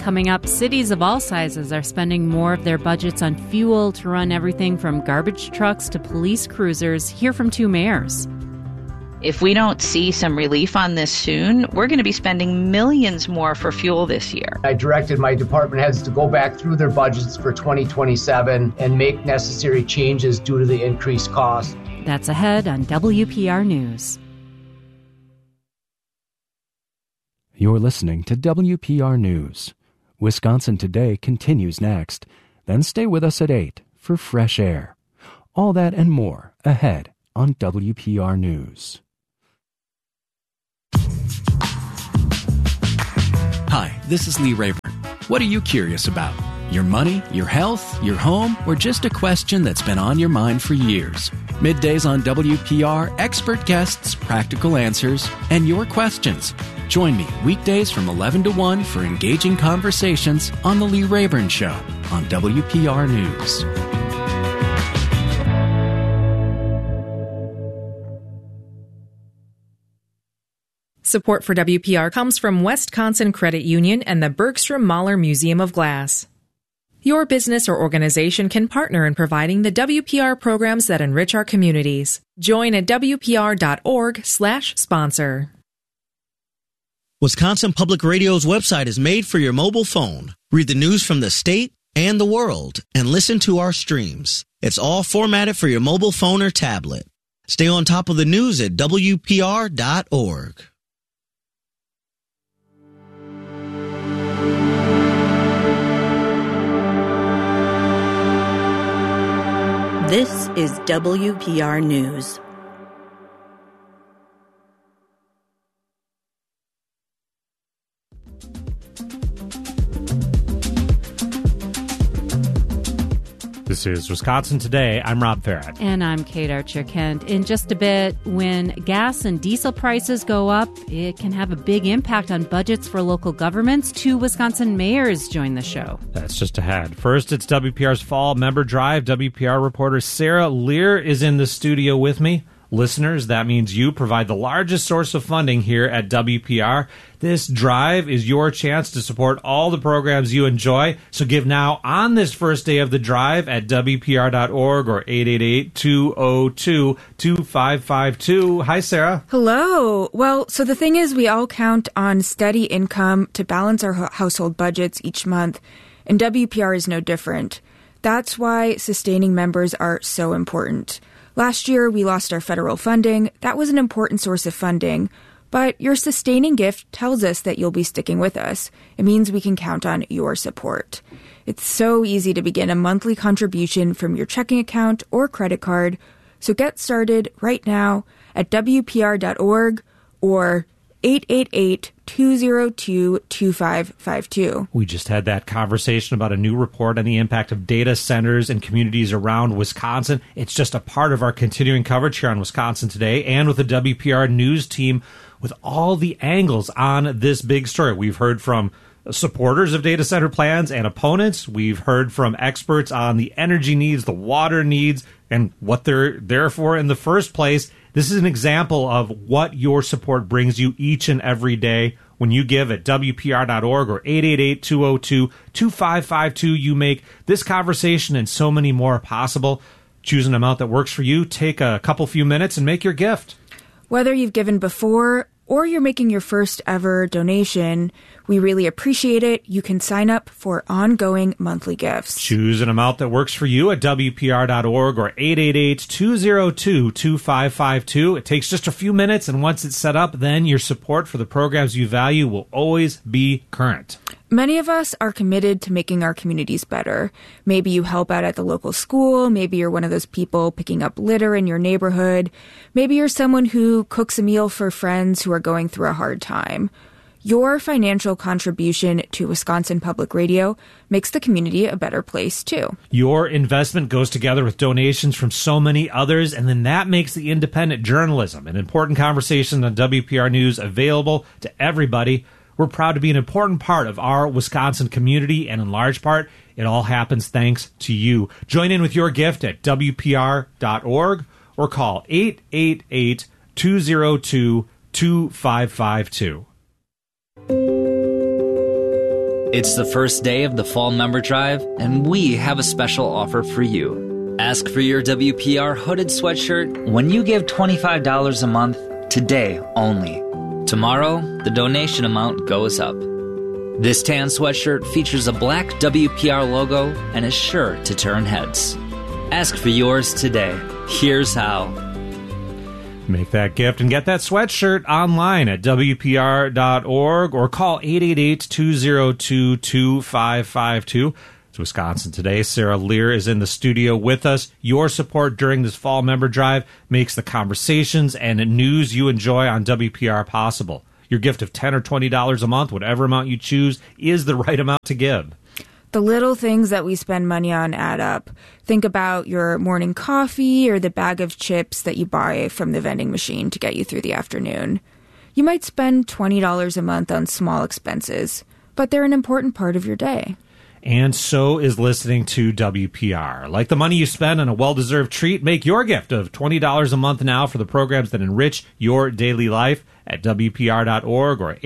Coming up, cities of all sizes are spending more of their budgets on fuel to run everything from garbage trucks to police cruisers. Hear from two mayors. If we don't see some relief on this soon, we're going to be spending millions more for fuel this year. I directed my department heads to go back through their budgets for 2027 and make necessary changes due to the increased cost. That's ahead on WPR News. You're listening to WPR News. Wisconsin Today continues next. Then stay with us at 8 for Fresh Air. All that and more ahead on WPR News. Hi, this is Lee Rayburn. What are you curious about? Your money, your health, your home, or just a question that's been on your mind for years? Middays on WPR, expert guests, practical answers, and your questions. Join me weekdays from 11 to 1 for engaging conversations on The Lee Rayburn Show on WPR News. Support for WPR comes from Wisconsin Credit Union and the Bergstrom Mahler Museum of Glass. Your business or organization can partner in providing the WPR programs that enrich our communities. Join at WPR.org/sponsor. Wisconsin Public Radio's website is made for your mobile phone. Read the news from the state and the world and listen to our streams. It's all formatted for your mobile phone or tablet. Stay on top of the news at WPR.org. This is WPR News. This is Wisconsin Today. I'm Rob Farrett. And I'm Kate Archer-Kent. In just a bit, when gas and diesel prices go up, it can have a big impact on budgets for local governments. Two Wisconsin mayors join the show. That's just ahead. First, it's WPR's Fall Member Drive. WPR reporter Sarah Lear is in the studio with me. Listeners, that means you provide the largest source of funding here at WPR. This drive is your chance to support all the programs you enjoy. So give now on this first day of the drive at WPR.org or 888-202-2552. Hi, Sarah. Hello. Well, so the thing is, we all count on steady income to balance our household budgets each month, and WPR is no different. That's why sustaining members are so important. Last year, we lost our federal funding. That was an important source of funding. But your sustaining gift tells us that you'll be sticking with us. It means we can count on your support. It's so easy to begin a monthly contribution from your checking account or credit card. So get started right now at WPR.org or 888-202-2552. We just had that conversation about a new report on the impact of data centers and communities around Wisconsin. It's just a part of our continuing coverage here on Wisconsin Today and with the WPR News team with all the angles on this big story. We've heard from supporters of data center plans and opponents. We've heard from experts on the energy needs, the water needs, and what they're there for in the first place. This is an example of what your support brings you each and every day. When you give at WPR.org or 888-202-2552, you make this conversation and so many more possible. Choose an amount that works for you. Take a few minutes and make your gift. Whether you've given before or you're making your first ever donation, we really appreciate it. You can sign up for ongoing monthly gifts. Choose an amount that works for you at WPR.org or 888-202-2552. It takes just a few minutes, and once it's set up, then your support for the programs you value will always be current. Many of us are committed to making our communities better. Maybe you help out at the local school. Maybe you're one of those people picking up litter in your neighborhood. Maybe you're someone who cooks a meal for friends who are going through a hard time. Your financial contribution to Wisconsin Public Radio makes the community a better place, too. Your investment goes together with donations from so many others, and then that makes the independent journalism, an important conversation on WPR News, available to everybody. We're proud to be an important part of our Wisconsin community, and in large part, it all happens thanks to you. Join in with your gift at WPR.org or call 888-202-2552. It's the first day of the Fall Member Drive, and we have a special offer for you. Ask for your WPR hooded sweatshirt when you give $25 a month, today only. Tomorrow, the donation amount goes up. This tan sweatshirt features a black WPR logo and is sure to turn heads. Ask for yours today. Here's how. Make that gift and get that sweatshirt online at WPR.org or call 888-202-2552. It's Wisconsin Today. Sarah Lear is in the studio with us. Your support during this Fall Member Drive makes the conversations and news you enjoy on WPR possible. Your gift of $10 or $20 a month, whatever amount you choose, is the right amount to give. The little things that we spend money on add up. Think about your morning coffee or the bag of chips that you buy from the vending machine to get you through the afternoon. You might spend $20 a month on small expenses, but they're an important part of your day. And so is listening to WPR. Like the money you spend on a well-deserved treat, make your gift of $20 a month now for the programs that enrich your daily life at WPR.org or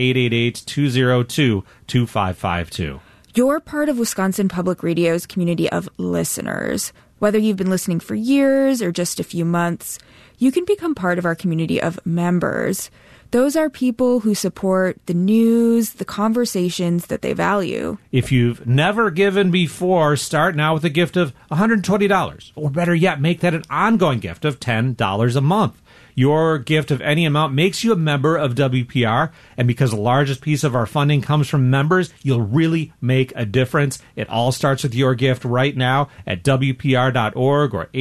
888-202-2552. You're part of Wisconsin Public Radio's community of listeners. Whether you've been listening for years or just a few months, you can become part of our community of members. Those are people who support the news, the conversations that they value. If you've never given before, start now with a gift of $120. Or better yet, make that an ongoing gift of $10 a month. Your gift of any amount makes you a member of WPR, and because the largest piece of our funding comes from members, you'll really make a difference. It all starts with your gift right now at WPR.org or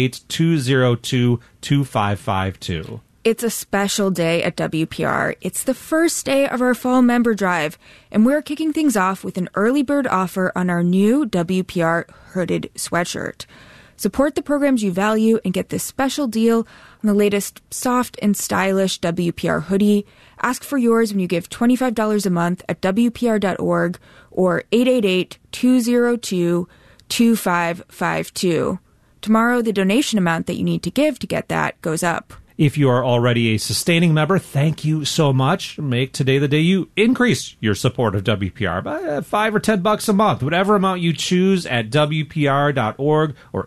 888-202-2552. It's a special day at WPR. It's the first day of our Fall Member Drive, and we're kicking things off with an early bird offer on our new WPR hooded sweatshirt. Support the programs you value and get this special deal on the latest soft and stylish WPR hoodie. Ask for yours when you give $25 a month at WPR.org or 888-202-2552. Tomorrow, the donation amount that you need to give to get that goes up. If you are already a sustaining member, thank you so much. Make today the day you increase your support of WPR by $5 or $10 a month, whatever amount you choose at WPR.org or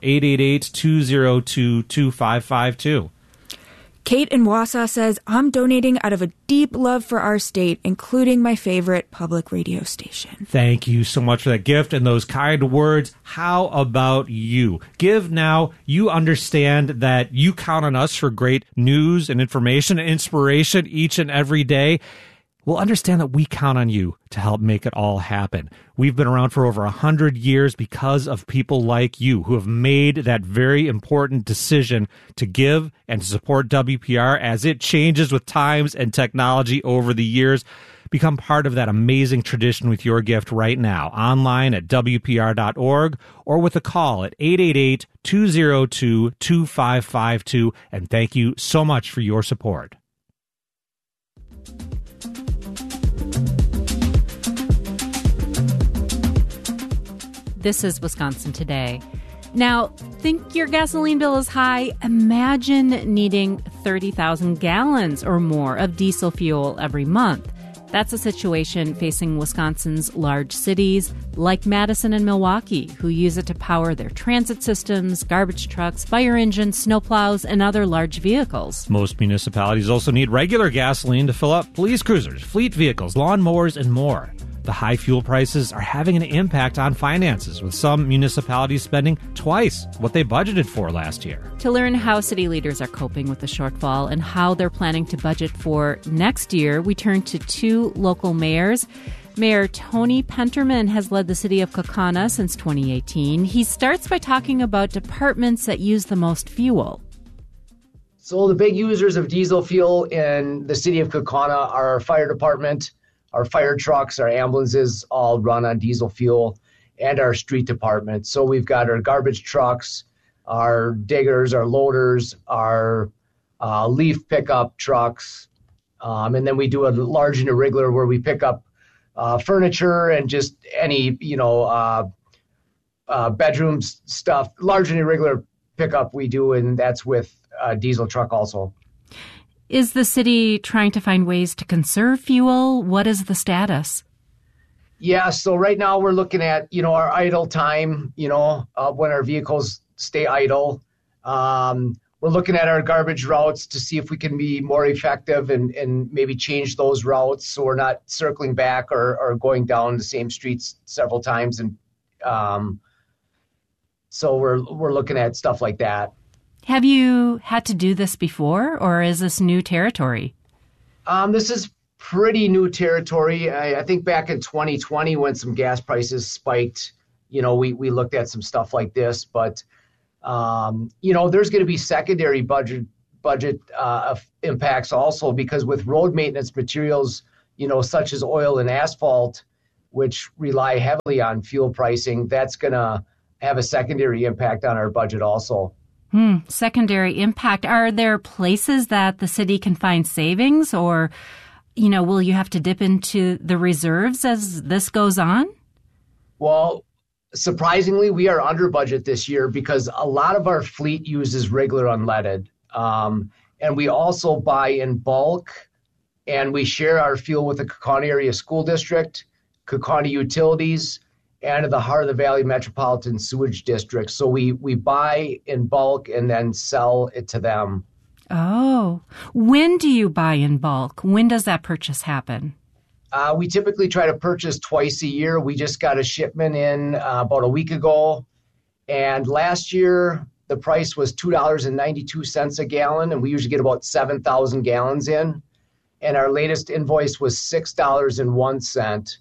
888-202-2552. Kate in Wausau says, I'm donating out of a deep love for our state, including my favorite public radio station. Thank you so much for that gift and those kind words. How about you? Give now. You understand that you count on us for great news and information and inspiration each and every day. Well, understand that we count on you to help make it all happen. We've been around for over 100 years because of people like you who have made that very important decision to give and to support WPR as it changes with times and technology over the years. Become part of that amazing tradition with your gift right now, online at WPR.org or with a call at 888-202-2552. And thank you so much for your support. This is Wisconsin Today. Now, think your gasoline bill is high? Imagine needing 30,000 gallons or more of diesel fuel every month. That's a situation facing Wisconsin's large cities like Madison and Milwaukee, who use it to power their transit systems, garbage trucks, fire engines, snowplows, and other large vehicles. Most municipalities also need regular gasoline to fill up police cruisers, fleet vehicles, lawnmowers, and more. The high fuel prices are having an impact on finances, with some municipalities spending twice what they budgeted for last year. To learn how city leaders are coping with the shortfall and how they're planning to budget for next year, we turn to two local mayors. Mayor Tony Penterman has led the city of Kaukauna since 2018. He starts by talking about departments that use the most fuel. So the big users of diesel fuel in the city of Kaukauna are our fire department. Our fire trucks, our ambulances all run on diesel fuel, and our street department. So we've got our garbage trucks, our diggers, our loaders, our leaf pickup trucks. And then we do a large and irregular where we pick up furniture and just any, bedroom stuff. Large and irregular pickup we do, and that's with a diesel truck also. Is the city trying to find ways to conserve fuel? What is the status? Yeah, so right now we're looking at, our idle time, when our vehicles stay idle. We're looking at our garbage routes to see if we can be more effective and maybe change those routes so we're not circling back or going down the same streets several times. And so we're looking at stuff like that. Have you had to do this before, or is this new territory? This is pretty new territory. I think back in 2020 when some gas prices spiked, we looked at some stuff like this. But, there's going to be secondary budget impacts also, because with road maintenance materials, such as oil and asphalt, which rely heavily on fuel pricing, that's going to have a secondary impact on our budget also. Secondary impact. Are there places that the city can find savings, or, will you have to dip into the reserves as this goes on? Well, surprisingly, we are under budget this year because a lot of our fleet uses regular unleaded. And we also buy in bulk, and we share our fuel with the Kaukauna Area School District, Kaukauna Utilities, and the Heart of the Valley Metropolitan Sewage District. So we buy in bulk and then sell it to them. Oh, when do you buy in bulk? When does that purchase happen? We typically try to purchase twice a year. We just got a shipment in about a week ago. And last year, the price was $2.92 a gallon, and we usually get about 7,000 gallons in. And our latest invoice was $6.01.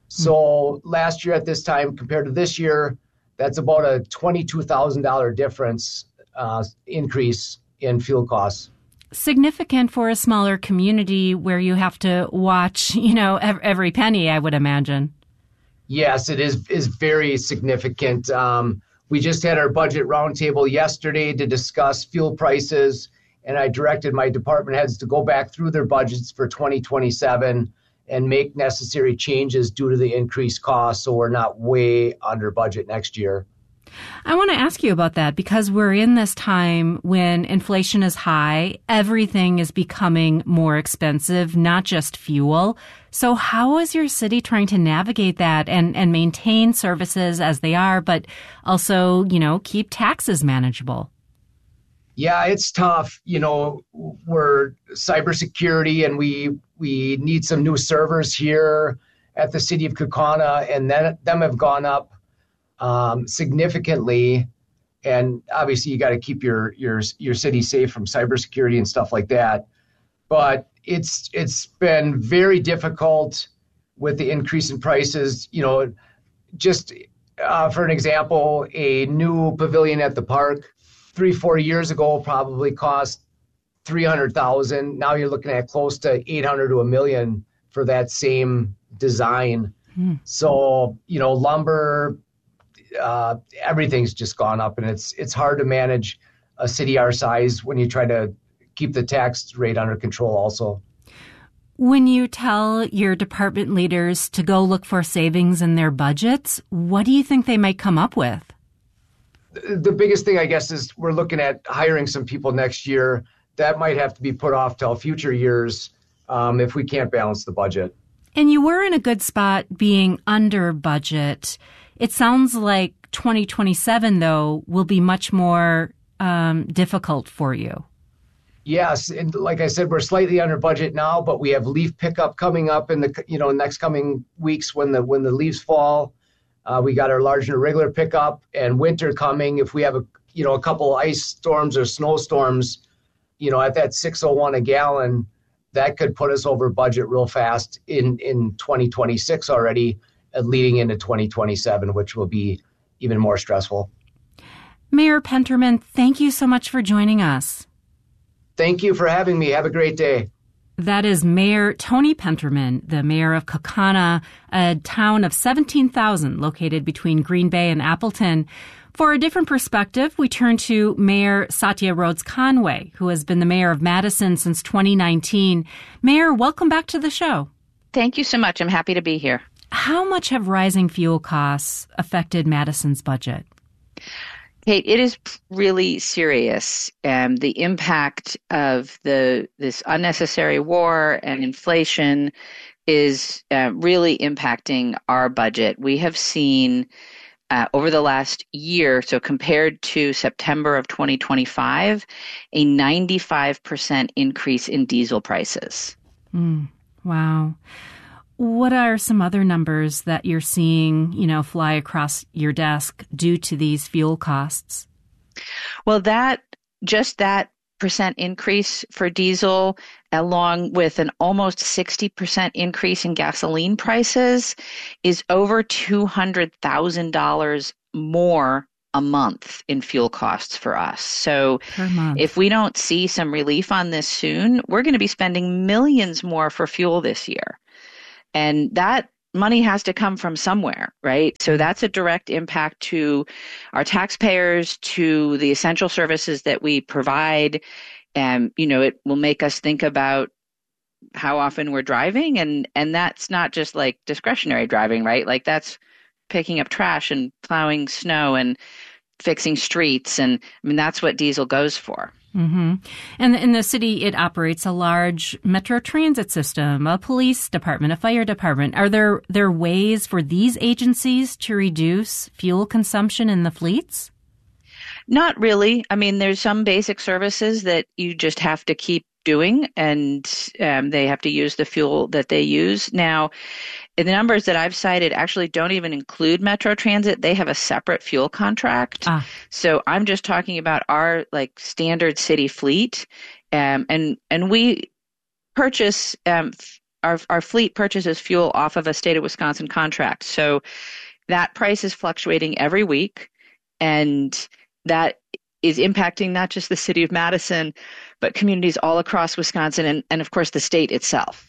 So last year at this time compared to this year, that's about a $22,000 difference increase in fuel costs. Significant for a smaller community where you have to watch, every penny, I would imagine. Yes, it is very significant. We just had our budget roundtable yesterday to discuss fuel prices, and I directed my department heads to go back through their budgets for 2027 and make necessary changes due to the increased costs so we're not way under budget next year. I want to ask you about that because we're in this time when inflation is high, everything is becoming more expensive, not just fuel. So how is your city trying to navigate that and maintain services as they are, but also, keep taxes manageable? Yeah, it's tough. We're cybersecurity, and we need some new servers here at the city of Kaukauna, and them have gone up significantly. And obviously, you got to keep your city safe from cybersecurity and stuff like that. But it's been very difficult with the increase in prices. Just for an example, a new pavilion at the park 3-4 years ago probably cost $300,000. Now you're looking at close to $800,000 to $1 million for that same design. So, lumber, everything's just gone up, and it's hard to manage a city our size when you try to keep the tax rate under control also. When you tell your department leaders to go look for savings in their budgets, what do you think they might come up with? The biggest thing, I guess, is we're looking at hiring some people next year. That might have to be put off till future years if we can't balance the budget. And you were in a good spot being under budget. It sounds like 2027, though, will be much more difficult for you. Yes, and like I said, we're slightly under budget now, but we have leaf pickup coming up in the next coming weeks when the leaves fall. We got our large and irregular pickup, and winter coming. If we have a couple ice storms or snowstorms, at that $6.01 a gallon, that could put us over budget real fast in 2026 already, leading into 2027, which will be even more stressful. Mayor Penterman, thank you so much for joining us. Thank you for having me. Have a great day. That is Mayor Tony Penterman, the mayor of Kaukauna, a town of 17,000 located between Green Bay and Appleton. For a different perspective, we turn to Mayor Satya Rhodes Conway, who has been the mayor of Madison since 2019. Mayor, welcome back to the show. Thank you so much. I'm happy to be here. How much have rising fuel costs affected Madison's budget? Kate, it is really serious. The impact of this unnecessary war and inflation is really impacting our budget. We have seen over the last year, so compared to September of 2025, a 95% increase in diesel prices. Wow. What are some other numbers that you're seeing, fly across your desk due to these fuel costs? Well, that percent increase for diesel, along with an almost 60% increase in gasoline prices, is over $200,000 more a month in fuel costs for us. So if we don't see some relief on this soon, we're going to be spending millions more for fuel this year. And that money has to come from somewhere, right? So that's a direct impact to our taxpayers, to the essential services that we provide. And, it will make us think about how often we're driving. And that's not just like discretionary driving, right? Like that's picking up trash and plowing snow and fixing streets. And that's what diesel goes for. Mm-hmm. And in the city, it operates a large metro transit system, a police department, a fire department. Are there ways for these agencies to reduce fuel consumption in the fleets? Not really. There's some basic services that you just have to keep doing, and they have to use the fuel that they use. Now, the numbers that I've cited actually don't even include Metro Transit. They have a separate fuel contract. So I'm just talking about our standard city fleet. And we purchase, our fleet purchases fuel off of a state of Wisconsin contract. So that price is fluctuating every week. And that is impacting not just the city of Madison, but communities all across Wisconsin and of course, the state itself.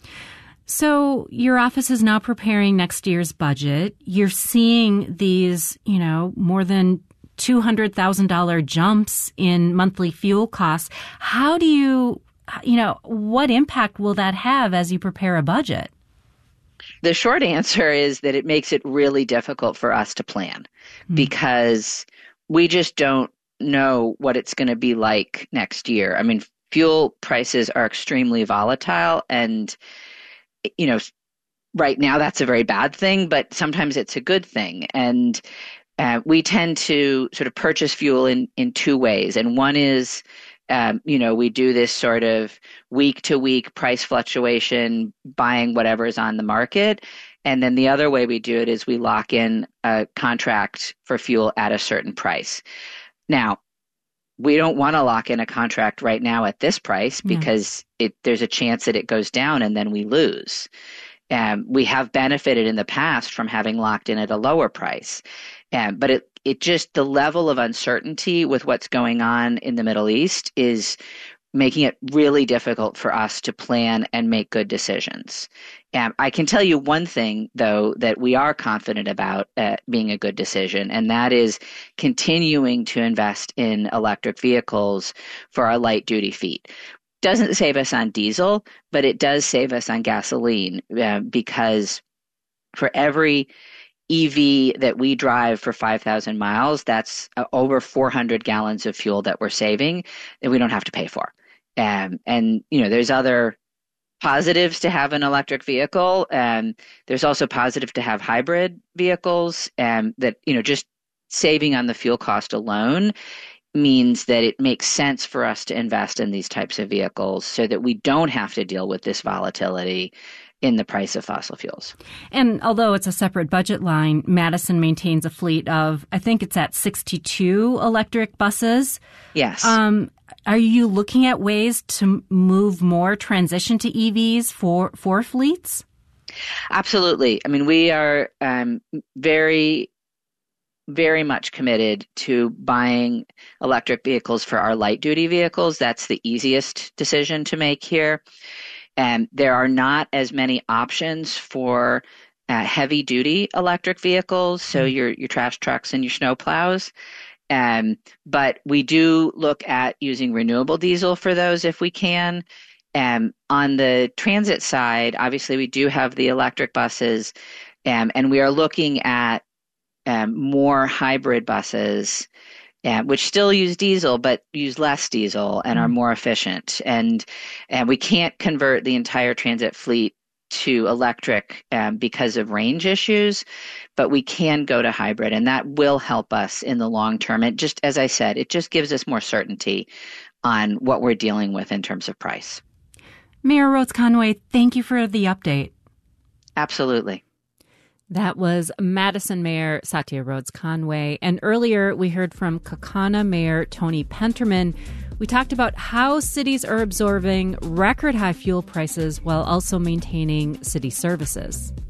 So your office is now preparing next year's budget. You're seeing these, more than $200,000 jumps in monthly fuel costs. How do you, what impact will that have as you prepare a budget? The short answer is that it makes it really difficult for us to plan because we just don't know what it's going to be like next year. Fuel prices are extremely volatile, and right now that's a very bad thing, but sometimes it's a good thing. And we tend to sort of purchase fuel in two ways. And one is, we do this sort of week to week price fluctuation, buying whatever is on the market. And then the other way we do it is we lock in a contract for fuel at a certain price. Now, we don't want to lock in a contract right now at this price because there's a chance that it goes down and then we lose. We have benefited in the past from having locked in at a lower price. But it just, the level of uncertainty with what's going on in the Middle East is making it really difficult for us to plan and make good decisions. I can tell you one thing, though, that we are confident about being a good decision, and that is continuing to invest in electric vehicles for our light-duty fleet. Doesn't save us on diesel, but it does save us on gasoline because for every EV that we drive for 5,000 miles, that's over 400 gallons of fuel that we're saving that we don't have to pay for. And there's other positives to have an electric vehicle. There's also positive to have hybrid vehicles, that, just saving on the fuel cost alone means that it makes sense for us to invest in these types of vehicles so that we don't have to deal with this volatility in the price of fossil fuels. And although it's a separate budget line, Madison maintains a fleet of, I think it's at 62 electric buses. Yes. Are you looking at ways to move more transition to EVs for fleets? Absolutely. We are very, very much committed to buying electric vehicles for our light-duty vehicles. That's the easiest decision to make here. And there are not as many options for heavy-duty electric vehicles, so your trash trucks and your snow plows. But we do look at using renewable diesel for those if we can. On the transit side, obviously we do have the electric buses, and we are looking at more hybrid buses, which still use diesel but use less diesel and are more efficient. And we can't convert the entire transit fleet to electric because of range issues, but we can go to hybrid, and that will help us in the long term. It just, as I said, it just gives us more certainty on what we're dealing with in terms of price. Mayor Rhodes Conway, thank you for the update. Absolutely. That was Madison Mayor Satya Rhodes Conway. And earlier we heard from Kaukauna Mayor Tony Penterman. We talked about how cities are absorbing record high fuel prices while also maintaining city services.